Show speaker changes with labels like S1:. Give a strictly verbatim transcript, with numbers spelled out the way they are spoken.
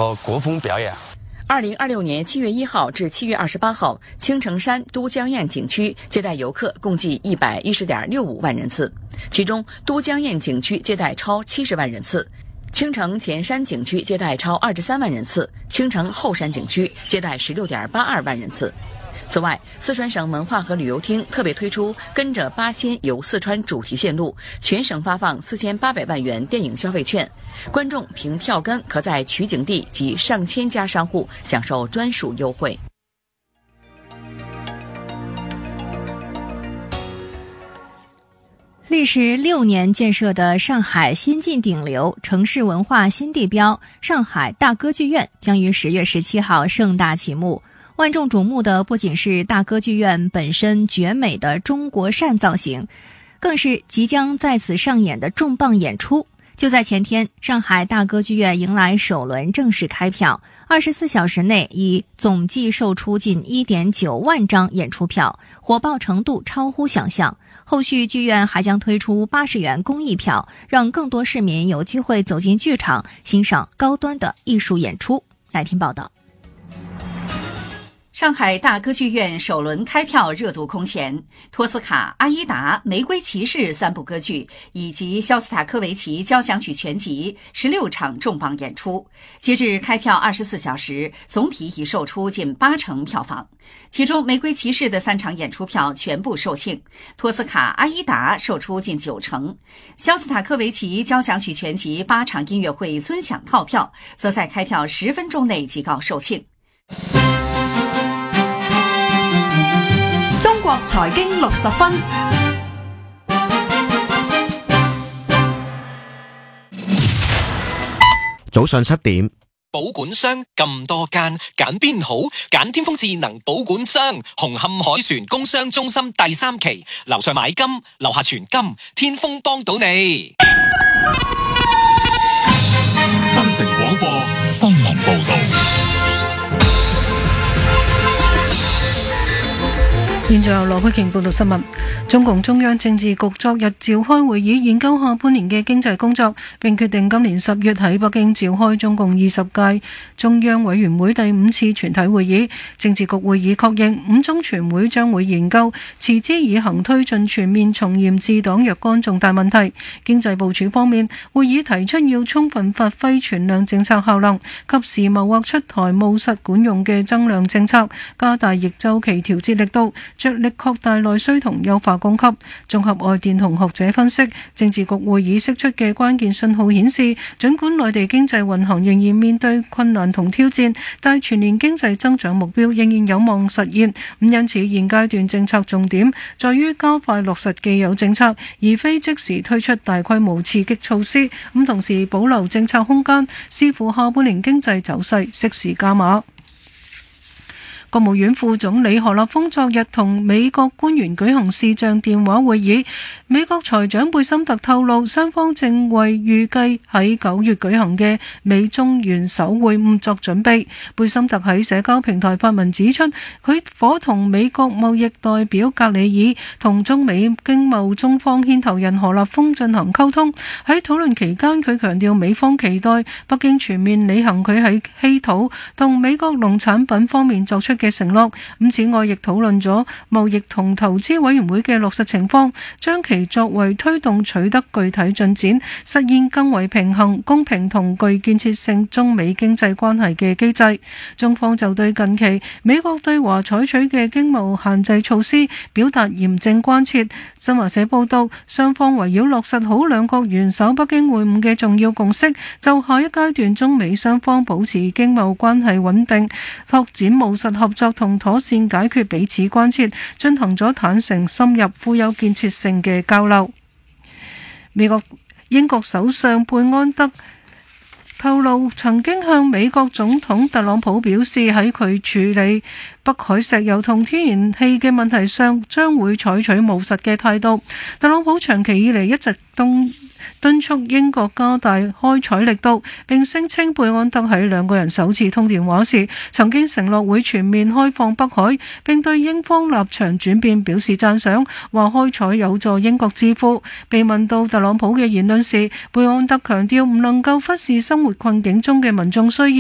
S1: 和国风表演。
S2: 二零二六年七月一号至七月二十八号，青城山都江堰景区接待游客共计一百一十点六五万人次，其中都江堰景区接待超七十万人次，青城前山景区接待超二十三万人次，青城后山景区接待十六点八二万人次。此外，四川省文化和旅游厅特别推出跟着八仙游四川主题线路，全省发放四千八百万元电影消费券，观众凭票根可在取景地及上千家商户享受专属优惠。
S3: 历时六年建设的上海先进顶流城市文化新地标上海大歌剧院将于十月十七号盛大启幕。万众瞩目的不仅是大歌剧院本身绝美的中国扇造型，更是即将在此上演的重磅演出。就在前天，上海大歌剧院迎来首轮正式开票，二十四小时内已总计售出近 一点九万张演出票，火爆程度超乎想象。后续剧院还将推出八十元公益票，让更多市民有机会走进剧场，欣赏高端的艺术演出。来听报道。
S4: 上海大歌剧院首轮开票热度空前，托斯卡、阿依达、玫瑰骑士三部歌剧以及肖斯塔科维奇交响曲全集十六场重磅演出。截至开票二十四小时，总体已售出近八成票房。其中，玫瑰骑士的三场演出票全部售罄，托斯卡、阿依达售出近九成，肖斯塔科维奇交响曲全集八场音乐会尊享套票，则在开票十分钟内即告售罄。
S5: 中國財經六十分，
S6: 早上七點，
S7: 保管商咁多間，揀邊好？揀天風智能保管商，紅磡海船工商中心第三期，樓上買金，樓下存金，天風幫到你。
S8: 新城廣播新聞報道。
S9: 現在由羅佩瓊報道新聞。中共中央政治局昨日召開會議，研究下半年嘅經濟工作，並決定今年十月喺北京召開中共二十屆中央委員會第五次全體會議。政治局會議確認，五中全會將會研究持之以恆推進全面從嚴治黨若干重大問題。經濟部署方面，會議提出要充分發揮存量政策效能，及時謀劃出台務實管用嘅增量政策，加大逆周期調節力度，着力擴大內需同優化供給。綜合外電同學者分析，政治局會議釋出嘅關鍵信號顯示，儘管內地經濟運行仍然面對困難同挑戰，但全年經濟增長目標仍然有望實現。因此現階段政策重點在於加快落實既有政策，而非即時推出大規模刺激措施。咁同時保留政策空間，視乎下半年經濟走勢，適時加碼。國務院副總理何立峰昨日同美國官員舉行視像電話會議，美國財長貝森特透露，雙方正為預計喺九月舉行嘅美中元首會晤作準備。貝森特喺社交平台發文指出，佢夥同美國貿易代表格里爾同中美經貿中方牽頭人何立峰進行溝通。喺討論期間，佢強調美方期待北京全面履行佢喺稀土同美國農產品方面作出嘅承諾。咁此外，亦討論咗貿易同投資委員會嘅落實情況，將其作為推動取得具體進展、實現更為平衡、公平同具建設性中美經濟關係嘅機制。中方就對近期美國對華採取嘅經貿限制措施表達嚴正關切。新華社報道，雙方圍繞落實好兩國元首北京會晤嘅重要共識，就下一階段中美雙方保持經貿關係穩定、拓展務實合作同妥善解決彼此關切，進行咗坦誠深入、富有建設性嘅交流。美國英國首相貝安德透露，曾經向美國總統特朗普表示，喺佢處理北海石油同天然氣嘅問題上，將會採取務實嘅態度。特朗普長期以嚟一直敦敦促英國加大開採力度，並聲稱貝安德喺兩個人首次通電話時，曾經承諾會全面開放北海，並對英方立場轉變表示讚賞，話開採有助英國致富。被問到特朗普嘅言論時，貝安德強調唔能夠忽視生活困境中嘅民眾需要。